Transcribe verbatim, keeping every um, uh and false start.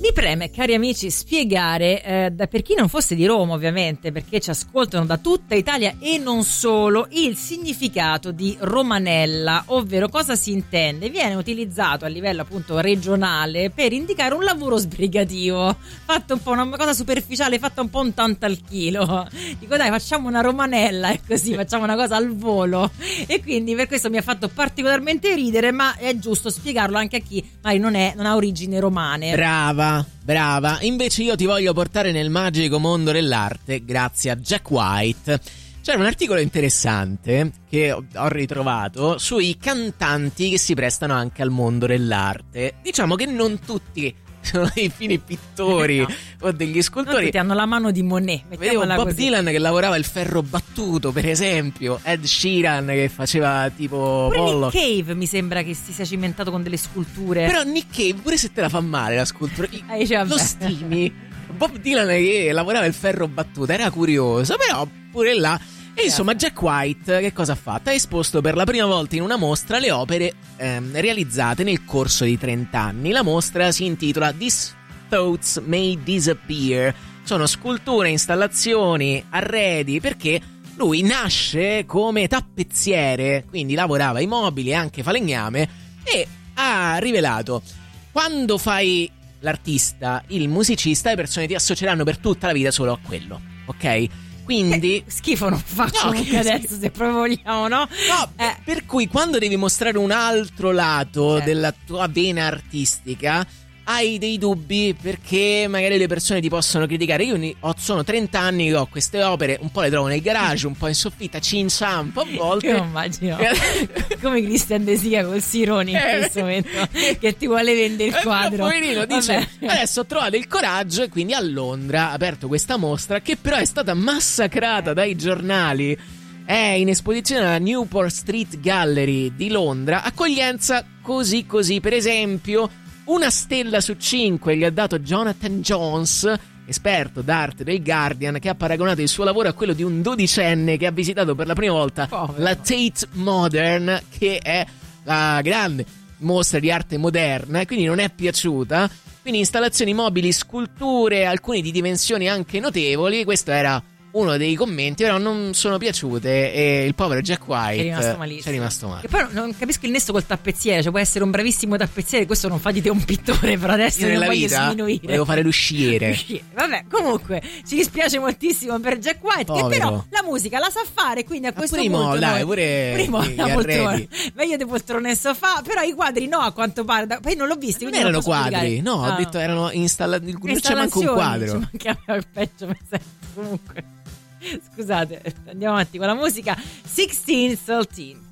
Mi preme, cari amici, spiegare eh, da, per chi non fosse di Roma, ovviamente, perché ci ascoltano da tutta Italia e non solo, il significato di romanella, ovvero cosa si intende. Viene utilizzato a livello appunto regionale per indicare un lavoro sbrigativo, fatto un po' una cosa superficiale, fatta un po' un tanto al chilo. Dico dai, facciamo una romanella e così facciamo una cosa al volo, e quindi per questo mi ha fatto particolarmente ridere, ma è giusto spiegarlo anche a chi magari non, è, non ha origini romane. Brava. Brava, invece io ti voglio portare nel magico mondo dell'arte grazie a Jack White. C'era un articolo interessante che ho ritrovato sui cantanti che si prestano anche al mondo dell'arte. Diciamo che non tutti sono dei fini pittori no. o degli scultori. Non tutti hanno la mano di Monet. Vedevo Bob così. Dylan che lavorava il ferro battuto, per esempio. Ed Sheeran che faceva tipo pure Pollock. Nick Cave mi sembra che si sia cimentato con delle sculture. Però Nick Cave, pure se te la fa male la scultura, eh, cioè, lo stimi. Bob Dylan che lavorava il ferro battuto era curioso, però pure là. E insomma Jack White che cosa ha fatto? Ha esposto per la prima volta in una mostra le opere ehm, realizzate nel corso di trenta anni. La mostra si intitola These Thoughts May Disappear. Sono sculture, installazioni, arredi, perché lui nasce come tappezziere, quindi lavorava i mobili e anche falegname, e ha rivelato: quando fai l'artista, il musicista, le persone ti associeranno per tutta la vita solo a quello, ok? Quindi eh, schifo non faccio no, anche adesso, se proprio vogliamo, no? No, eh. per cui quando devi mostrare un altro lato certo. della tua vena artistica hai dei dubbi, perché magari le persone ti possono criticare. Io ho, sono trenta anni che ho queste opere, un po' le trovo nel garage, un po' in soffitta, ci inciampo a volte. Io immagino come Christian De Sica col Sironi in eh, questo momento che ti vuole vendere il quadro. Eh, poverino dice: vabbè, adesso ho trovato il coraggio, e quindi a Londra ha aperto questa mostra che però è stata massacrata dai giornali. È in esposizione alla Newport Street Gallery di Londra. Accoglienza così così. Per esempio, una stella su cinque gli ha dato Jonathan Jones, esperto d'arte del Guardian, che ha paragonato il suo lavoro a quello di un dodicenne che ha visitato per la prima volta Povero. la Tate Modern, che è la grande mostra di arte moderna, e quindi non è piaciuta. Quindi installazioni mobili, sculture, alcune di dimensioni anche notevoli. Questo era uno dei commenti, però non sono piaciute, e il povero Jack White è rimasto malissimo. C'è rimasto male. E poi non capisco il nesso col tappezziere, cioè può essere un bravissimo tappezziere, questo non fa di te un pittore, però adesso Io non nella voglio vita sminuire. volevo fare l'usciere. Vabbè, comunque ci dispiace moltissimo per Jack White, Povero. che però la musica la sa fare, quindi a questo primo, punto dai, noi, pure primo gli la poltrona, arredi. meglio di poltrone e sofà, però i quadri no, a quanto pare. Da, poi non l'ho visti, Non quindi erano non posso quadri, giudicare. no, Ah, ho detto erano installati. Non c'è installazioni, manco un quadro. ci mancava il peggio, mi sento comunque. Scusate, andiamo avanti con la musica. sixteen thirteen